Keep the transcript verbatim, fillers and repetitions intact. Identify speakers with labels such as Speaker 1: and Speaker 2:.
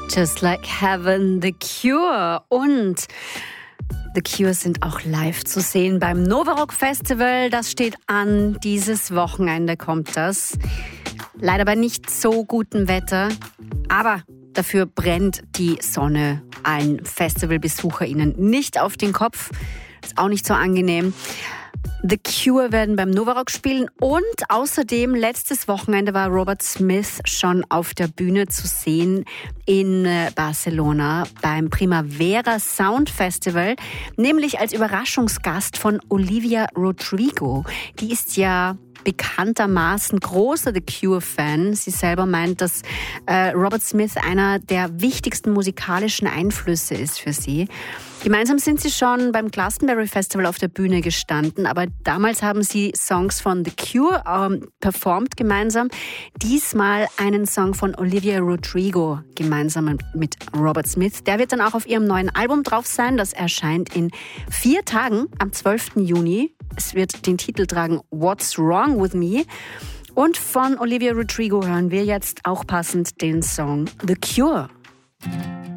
Speaker 1: Just Like Heaven, The Cure. Und The Cure sind auch live zu sehen beim Novarock Festival. Das steht an. Dieses Wochenende kommt das. Leider bei nicht so gutem Wetter. Aber dafür brennt die Sonne allen FestivalbesucherInnen nicht auf den Kopf. Ist auch nicht so angenehm. The Cure werden beim Novarock spielen und außerdem letztes Wochenende war Robert Smith schon auf der Bühne zu sehen in Barcelona beim Primavera Sound Festival, nämlich als Überraschungsgast von Olivia Rodrigo. Die ist ja bekanntermaßen großer The Cure-Fan. Sie selber meint, dass äh, Robert Smith einer der wichtigsten musikalischen Einflüsse ist für sie. Gemeinsam sind sie schon beim Glastonbury Festival auf der Bühne gestanden, aber damals haben sie Songs von The Cure ähm, performt gemeinsam. Diesmal einen Song von Olivia Rodrigo gemeinsam mit Robert Smith. Der wird dann auch auf ihrem neuen Album drauf sein. Das erscheint in vier Tagen am zwölften Juni. Es wird den Titel tragen What's Wrong With Me? Und von Olivia Rodrigo hören wir jetzt auch passend den Song The Cure.